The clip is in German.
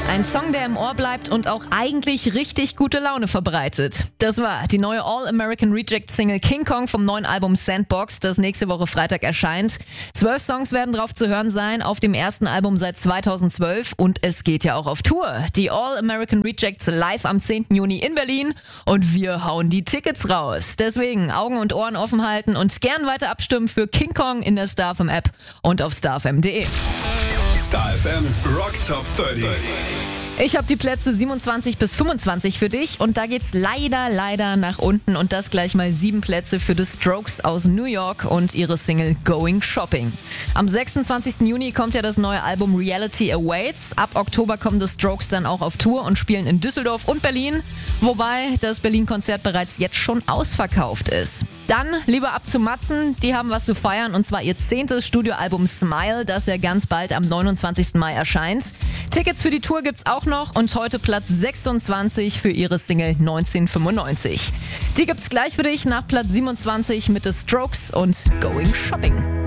Ein Song, der im Ohr bleibt und auch eigentlich richtig gute Laune verbreitet. Das war die neue All-American Reject-Single King Kong vom neuen Album Sandbox, das nächste Woche Freitag erscheint. 12 Songs werden drauf zu hören sein, auf dem ersten Album seit 2012 und es geht ja auch auf Tour. Die All-American Rejects live am 10. Juni in Berlin und wir hauen die Tickets raus. Deswegen Augen und Ohren offen halten und gern weiter abstimmen für King Kong in der StarFM-App und auf starfm.de. StarFM Rock Top 30. Ich habe die Plätze 27 bis 25 für dich und da geht's leider nach unten und das gleich mal 7 Plätze für The Strokes aus New York und ihre Single Going Shopping. Am 26. Juni kommt ja das neue Album Reality Awaits. Ab Oktober kommen The Strokes dann auch auf Tour und spielen in Düsseldorf und Berlin, wobei das Berlin-Konzert bereits jetzt schon ausverkauft ist. Dann lieber ab zu Matzen, die haben was zu feiern und zwar ihr 10. Studioalbum Smile, das ja ganz bald am 29. Mai erscheint. Tickets für die Tour gibt's auch noch und heute Platz 26 für ihre Single 1995. Die gibt's gleich für dich nach Platz 27 mit The Strokes und Going Shopping.